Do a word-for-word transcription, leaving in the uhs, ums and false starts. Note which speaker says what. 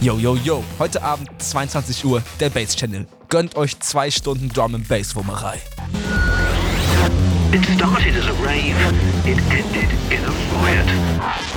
Speaker 1: Yo, yo, yo, heute Abend zweiundzwanzig Uhr, der Bass Channel. Gönnt euch zwei Stunden Drum and Bass Wummerei.
Speaker 2: It started as a rave, it ended in a riot.